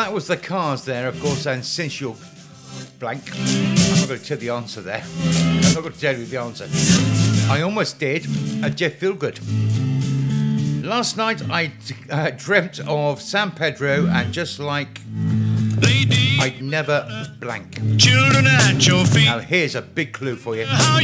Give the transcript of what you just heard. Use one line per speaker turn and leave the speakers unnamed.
that was the Cars there, of course, and since you're blank, I'm not going to tell the answer there. I'm not going to tell you the answer. I almost did. Jeff Feelgood. Last night I dreamt of San Pedro, and just like I'd never blank.
Children at your feet.
Now here's a big clue for you.